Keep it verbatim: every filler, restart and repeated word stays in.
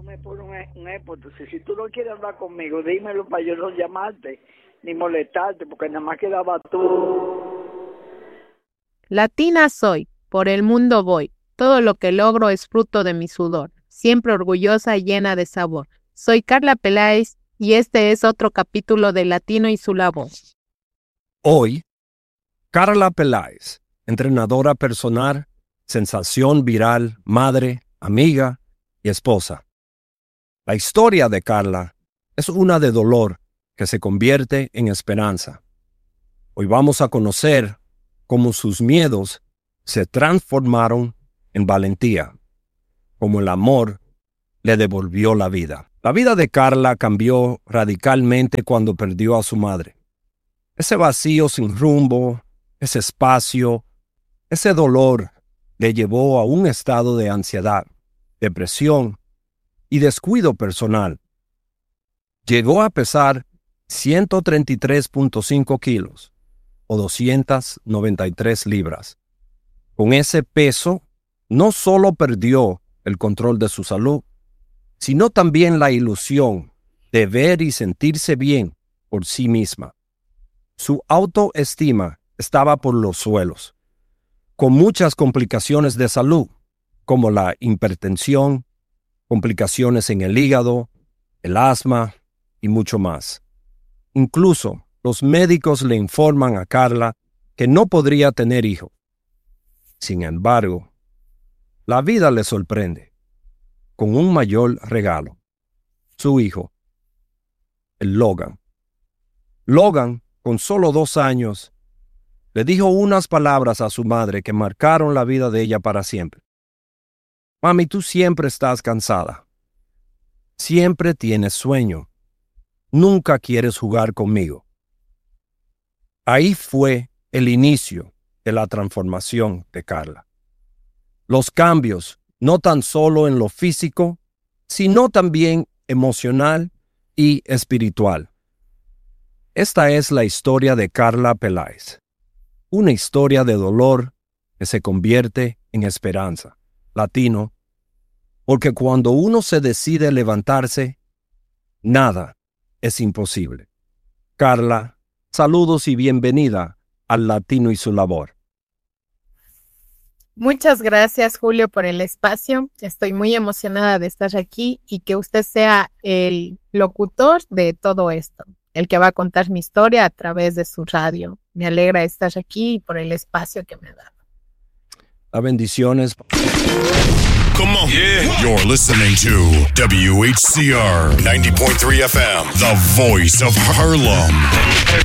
me pones un, un epo. Entonces, si tú no quieres hablar conmigo, dímelo para yo no llamarte ni molestarte, porque nada más quedaba tú. Latina soy, por el mundo voy. Todo lo que logro es fruto de mi sudor. Siempre orgullosa y llena de sabor. Soy Carla Peláez y este es otro capítulo de Latino y su labor. Hoy, Carla Peláez, entrenadora personal, sensación viral, madre, amiga y esposa. La historia de Carla es una de dolor que se convierte en esperanza. Hoy vamos a conocer cómo sus miedos se transformaron en valentía, cómo el amor le devolvió la vida. La vida de Carla cambió radicalmente cuando perdió a su madre. Ese vacío sin rumbo, ese espacio, ese dolor le llevó a un estado de ansiedad, depresión y descuido personal. Llegó a pesar ciento treinta y tres punto cinco kilos o doscientas noventa y tres libras. Con ese peso, no solo perdió el control de su salud, sino también la ilusión de ver y sentirse bien por sí misma. Su autoestima estaba por los suelos, con muchas complicaciones de salud, como la hipertensión, complicaciones en el hígado, el asma y mucho más. Incluso los médicos le informan a Carla que no podría tener hijos. Sin embargo, la vida le sorprende con un mayor regalo: su hijo, el Logan. Logan, con solo dos años, le dijo unas palabras a su madre que marcaron la vida de ella para siempre. Mami, tú siempre estás cansada. Siempre tienes sueño. Nunca quieres jugar conmigo. Ahí fue el inicio de la transformación de Carla. Los cambios, no tan solo en lo físico, sino también emocional y espiritual. Esta es la historia de Carla Peláez. Una historia de dolor que se convierte en esperanza. Latino, porque cuando uno se decide levantarse, nada es imposible. Carla, saludos y bienvenida al Latino y su labor. Muchas gracias, Julio, por el espacio. Estoy muy emocionada de estar aquí y que usted sea el locutor de todo esto, el que va a contar mi historia a través de su radio. Me alegra estar aquí y por el espacio que me ha dado. A bendiciones. Come on. Yeah. You're listening to W H C R ninety point three F M, the voice of Harlem.